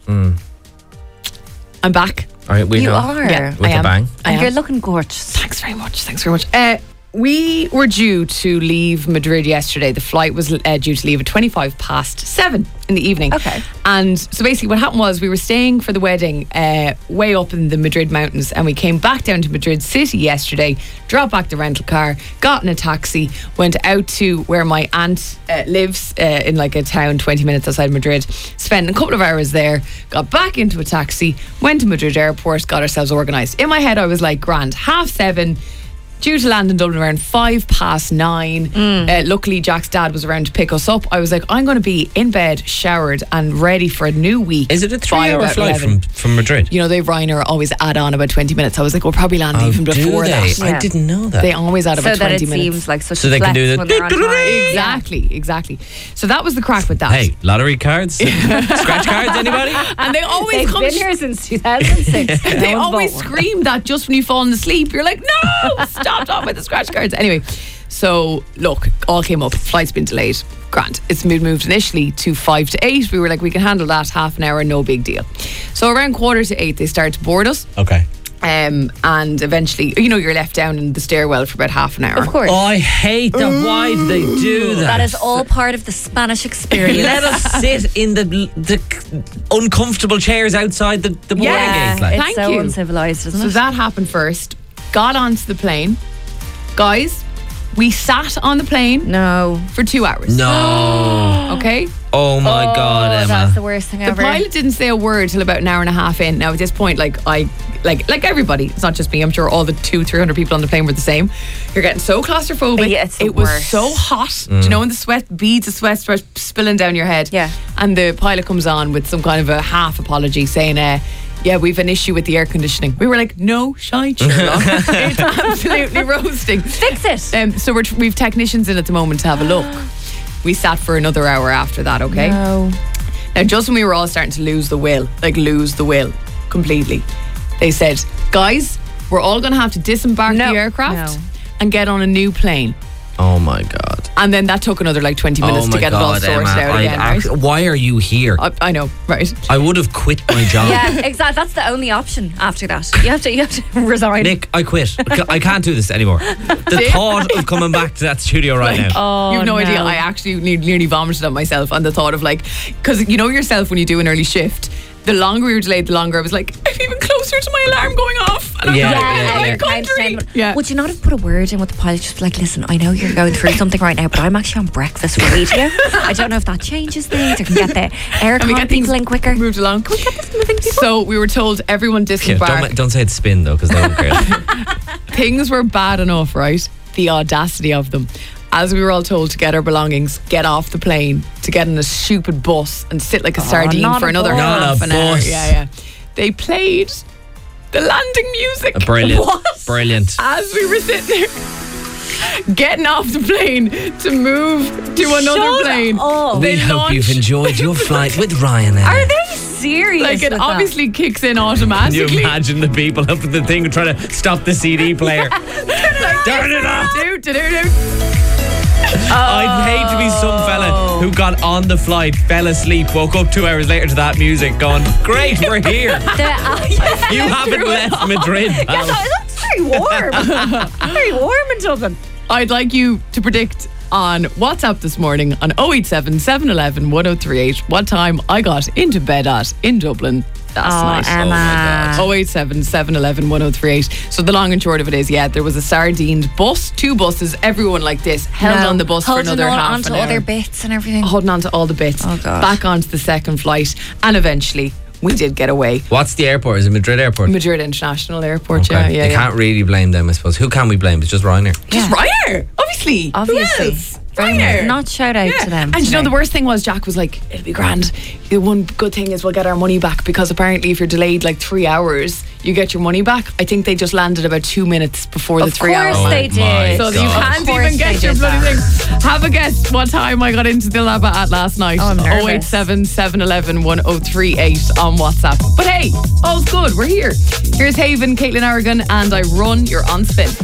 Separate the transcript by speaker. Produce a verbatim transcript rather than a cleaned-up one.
Speaker 1: Mm.
Speaker 2: I'm back.
Speaker 1: All right, we
Speaker 3: You
Speaker 1: know.
Speaker 3: are.
Speaker 2: Yeah,
Speaker 1: With
Speaker 2: I
Speaker 1: a
Speaker 2: am.
Speaker 1: bang.
Speaker 2: I
Speaker 3: And
Speaker 2: am.
Speaker 3: you're looking gorgeous.
Speaker 2: Thanks very much. Thanks very much. Uh, we were due to leave Madrid yesterday. The flight was uh, due to leave at twenty-five past seven in the evening.
Speaker 3: Okay.
Speaker 2: And so basically what happened was we were staying for the wedding uh, way up in the Madrid mountains, and we came back down to Madrid city yesterday, dropped back the rental car, got in a taxi, went out to where my aunt uh, lives uh, in like a town twenty minutes outside Madrid, spent a couple of hours there, got back into a taxi, went to Madrid airport, got ourselves organised. In my head I was like, grand, half seven, due to land in Dublin around five past nine.
Speaker 3: Mm.
Speaker 2: Uh, luckily, Jack's dad was around to pick us up. I was like, I'm going to be in bed, showered, and ready for a new week.
Speaker 1: Is it a
Speaker 2: by
Speaker 1: three-hour
Speaker 2: about
Speaker 1: flight
Speaker 2: eleven.
Speaker 1: from, from Madrid?
Speaker 2: You know, they Ryanair always add on about twenty minutes. I was like, we'll probably land
Speaker 1: Oh,
Speaker 2: even
Speaker 1: do
Speaker 2: before
Speaker 1: they?
Speaker 2: that.
Speaker 1: I
Speaker 3: Yeah.
Speaker 1: didn't know that.
Speaker 2: They always add
Speaker 3: So
Speaker 2: about
Speaker 3: that
Speaker 2: twenty
Speaker 3: it
Speaker 2: minutes.
Speaker 3: seems like such
Speaker 1: So
Speaker 3: a
Speaker 1: they can
Speaker 3: flex
Speaker 1: do the
Speaker 3: when they're on time.
Speaker 2: Exactly, exactly. So that was the crack with that.
Speaker 1: Hey, lottery cards? Scratch cards, anybody?
Speaker 2: And they always
Speaker 3: They've
Speaker 2: come.
Speaker 3: been here since two thousand six.
Speaker 2: They
Speaker 3: No one's
Speaker 2: always
Speaker 3: bought one.
Speaker 2: scream that just when you fall asleep. You're like, no, stop talking about the scratch cards. Anyway, so look, all came up. Flight's been delayed. Grant. It's been moved initially to five to eight. We were like, we can handle that, half an hour, no big deal. So around quarter to eight, they start to board us.
Speaker 1: Okay.
Speaker 2: Um, and eventually, you know, you're left down in the stairwell for about half an hour.
Speaker 3: Of course.
Speaker 1: Oh, I hate that. Why do they do that?
Speaker 3: That is all part of the Spanish experience.
Speaker 1: Let us sit in the the uncomfortable chairs outside the, the boarding
Speaker 2: Yeah.
Speaker 1: gates. Like.
Speaker 3: It's
Speaker 2: Thank
Speaker 3: so
Speaker 2: you.
Speaker 3: uncivilized, isn't
Speaker 2: So
Speaker 3: it?
Speaker 2: that happened first. Got onto the plane. Guys, we sat on the plane
Speaker 3: No.
Speaker 2: for two hours.
Speaker 1: No.
Speaker 2: Okay?
Speaker 1: Oh my God,
Speaker 3: Oh,
Speaker 1: Emma.
Speaker 3: that's the worst thing
Speaker 2: The
Speaker 3: ever.
Speaker 2: pilot didn't say a word till about an hour and a half in. Now at this point, like I, like like everybody, it's not just me. I'm sure all the two, three hundred people on the plane were the same. You're getting so claustrophobic.
Speaker 3: Yeah, it's the
Speaker 2: it was
Speaker 3: worst.
Speaker 2: so hot. Do you know when the sweat beads of sweat start spilling down your head?
Speaker 3: Yeah.
Speaker 2: And the pilot comes on with some kind of a half apology, saying, uh, "Yeah, we've an issue with the air conditioning." We were like, "No, shite, Sherlock. It's absolutely roasting.
Speaker 3: Fix it.
Speaker 2: Um, so we're, we've technicians in at the moment to have a look. We sat for another hour after that. Okay.
Speaker 3: No.
Speaker 2: Now, just when we were all starting to lose the will, like lose the will completely, they said, guys, we're all going to have to disembark
Speaker 3: No.
Speaker 2: the aircraft
Speaker 3: No.
Speaker 2: and get on a new plane.
Speaker 1: Oh my God.
Speaker 2: And then that took another like twenty minutes
Speaker 1: oh my
Speaker 2: to get
Speaker 1: God,
Speaker 2: it all sorted
Speaker 1: Emma,
Speaker 2: out
Speaker 1: I
Speaker 2: again,
Speaker 1: act-
Speaker 2: right?
Speaker 1: Why are you here?
Speaker 2: I, I know, right?
Speaker 1: I would have quit my job.
Speaker 3: Yeah, exactly. That's the only option after that. You have to, you have to resign.
Speaker 1: Nick, I quit. I ca- I can't do this anymore. The thought of coming back to that studio right now.
Speaker 3: Oh,
Speaker 2: You've no,
Speaker 3: no.
Speaker 2: idea. I actually ne- nearly vomited on myself on the thought of like, because you know yourself when you do an early shift, the longer we were delayed, the longer I was like, I'm even closer to my alarm going off. And I'm
Speaker 1: Yeah,
Speaker 2: not
Speaker 1: yeah,
Speaker 2: in
Speaker 1: yeah.
Speaker 2: my
Speaker 1: yeah.
Speaker 2: country. Yeah.
Speaker 3: Would you not have put a word in with the pilot? Just be like, listen, I know you're going through something right now, but I'm actually on breakfast radio. I don't know if that changes things or can get the
Speaker 2: Can we
Speaker 3: aircon
Speaker 2: get things
Speaker 3: people in quicker.
Speaker 2: moved along? Can we get this moving, people? So we were told everyone
Speaker 1: Yeah,
Speaker 2: disembark.
Speaker 1: don't, don't say it's spin though, because they won't care.
Speaker 2: Things were bad enough, right? The audacity of them. As we were all told to get our belongings, get off the plane, to get in a stupid bus and sit like a sardine
Speaker 3: not
Speaker 2: for
Speaker 3: a
Speaker 2: another
Speaker 3: bus.
Speaker 1: Not
Speaker 2: half
Speaker 1: a
Speaker 2: an hour.
Speaker 1: bus.
Speaker 2: Yeah, yeah. They played the landing music.
Speaker 1: Brilliant.
Speaker 2: What?
Speaker 1: Brilliant.
Speaker 2: As we were sitting there, getting off the plane to move to another
Speaker 3: Shut
Speaker 2: plane.
Speaker 3: up.
Speaker 2: They
Speaker 1: We hope
Speaker 2: launched-
Speaker 1: you've enjoyed your flight with Ryanair.
Speaker 3: Are they serious?
Speaker 2: Like it
Speaker 3: with
Speaker 2: obviously kicks in
Speaker 1: Can you
Speaker 2: automatically.
Speaker 1: imagine the people up at the thing trying to stop the C D player? Turn it off!
Speaker 2: Do, do, do, do.
Speaker 1: I'd hate to be some fella who got on the flight, fell asleep, woke up two hours later to that music going, great, we're here.
Speaker 3: that? The, uh, yeah.
Speaker 1: You haven't left Madrid, pal.
Speaker 3: Yes, that's very warm. Very warm in Dublin.
Speaker 2: I'd like you to predict on WhatsApp this morning on oh eight seven, seven one one, one oh three eight what time I got into bed at in Dublin last
Speaker 3: Oh,
Speaker 2: night.
Speaker 3: Emma.
Speaker 2: oh eight seven, seven one one, one oh three eight. So the long and short of it is, yeah, there was a sardined bus, two buses, everyone like this, held
Speaker 3: No.
Speaker 2: on the bus
Speaker 3: Holding
Speaker 2: for another
Speaker 3: on
Speaker 2: half
Speaker 3: onto
Speaker 2: an hour.
Speaker 3: other bits and everything.
Speaker 2: Holding on to all the bits.
Speaker 3: Oh, God.
Speaker 2: Back onto the second flight. And eventually, we did get away.
Speaker 1: What's the airport? Is it Madrid Airport?
Speaker 2: Madrid International Airport,
Speaker 1: Okay.
Speaker 2: yeah, yeah,
Speaker 1: You
Speaker 2: yeah.
Speaker 1: can't really blame them, I suppose. Who can we blame? It's just Ryanair.
Speaker 2: Just Ryanair, obviously.
Speaker 3: Obviously.
Speaker 2: Who else?
Speaker 3: Very
Speaker 2: Ryanair.
Speaker 3: much. Not shout out
Speaker 2: Yeah.
Speaker 3: to them.
Speaker 2: And you know,
Speaker 3: today.
Speaker 2: the worst thing was Jack was like, it'll be grand. The one good thing is we'll get our money back, because apparently if you're delayed like three hours, you get your money back. I think they just landed about two minutes before the
Speaker 3: Of
Speaker 2: three
Speaker 3: course
Speaker 2: hours.
Speaker 3: they
Speaker 1: Oh my
Speaker 3: did.
Speaker 2: So
Speaker 1: God.
Speaker 2: you
Speaker 1: Of
Speaker 2: can't
Speaker 3: course
Speaker 2: even
Speaker 3: they
Speaker 2: get your
Speaker 3: did
Speaker 2: bloody
Speaker 3: that.
Speaker 2: thing. Have a guess what time I got into the Labba at last night.
Speaker 3: Oh, I'm nervous.
Speaker 2: oh eight seven, seven one one, one oh three eight on WhatsApp. But hey, all's good. We're here. Here's Haven, Caitlin Aragon, and I run. You're on spin.